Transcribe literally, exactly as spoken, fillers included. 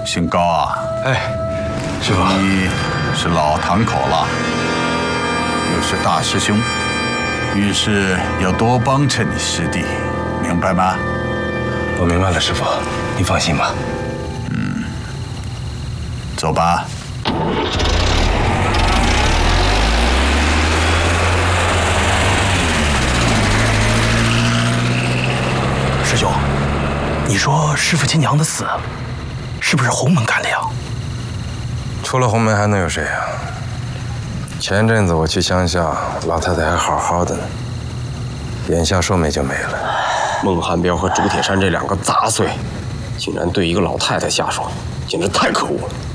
姓高啊！ 哎，师傅， 你是老堂口了，又是大师兄，遇事要多帮衬你师弟，明白吗？ 我明白了，师傅，您放心吧。 嗯，走吧。 师兄，你说师傅亲娘的死，是不是洪门干的呀？ 除了洪门还能有谁呀？前阵子我去乡下，老太太还好好的呢，眼下说没就没了。 孟汉彪和朱铁山这两个杂碎，竟然对一个老太太下手，简直太可恶了。